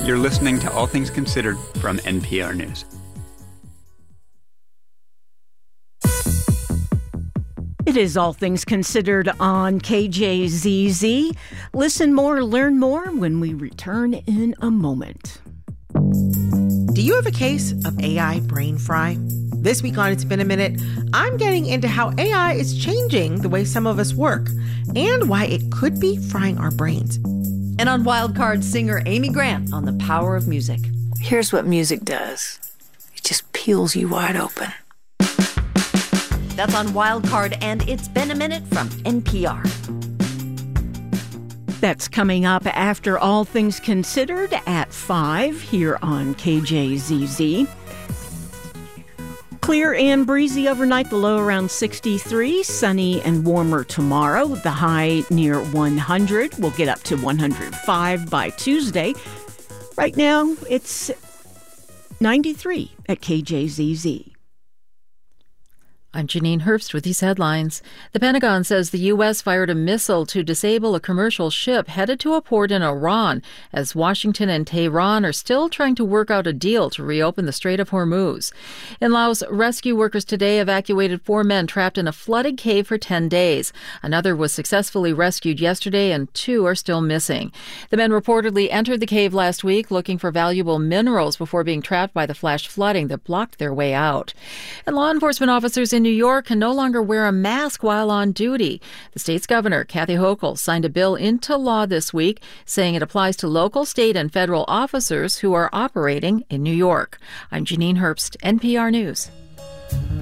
You're listening to All Things Considered from NPR News. It is All Things Considered on KJZZ. Listen more, learn more when we return in a moment. Do you have a case of AI brain fry? This week on It's Been a Minute, I'm getting into how AI is changing the way some of us work and why it could be frying our brains. And on Wildcard, singer Amy Grant on the power of music. Here's what music does. It just peels you wide open. That's on Wildcard, and It's Been a Minute from NPR. That's coming up after All Things Considered at 5 here on KJZZ. Clear and breezy overnight, the low around 63. Sunny and warmer tomorrow. The high near 100. We'll get up to 105 by Tuesday. Right now, it's 93 at KJZZ. I'm Janine Herbst with these headlines. The Pentagon says the U.S. fired a missile to disable a commercial ship headed to a port in Iran, as Washington and Tehran are still trying to work out a deal to reopen the Strait of Hormuz. In Laos, rescue workers today evacuated 4 men trapped in a flooded cave for 10 days. Another was successfully rescued yesterday, and 2 are still missing. The men reportedly entered the cave last week looking for valuable minerals before being trapped by the flash flooding that blocked their way out. And law enforcement officers in New York can no longer wear a mask while on duty. The state's governor, Kathy Hochul, signed a bill into law this week saying it applies to local, state, and federal officers who are operating in New York. I'm Janine Herbst, NPR News.